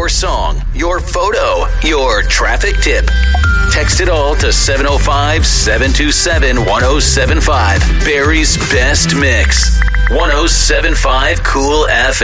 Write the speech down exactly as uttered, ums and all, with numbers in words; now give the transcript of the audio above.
your song, your photo, your traffic tip. Text it all to seven oh five, seven two seven, one oh seven five. Barrie's Best Mix. one oh seven point five Cool F M.